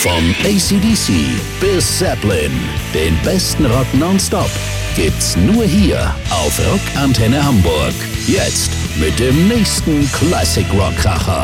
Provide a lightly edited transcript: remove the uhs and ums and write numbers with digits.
Von AC/DC bis Zeppelin, den besten Rock nonstop gibt's nur hier auf Rockantenne Hamburg. Jetzt mit dem nächsten Classic Rock Kracher.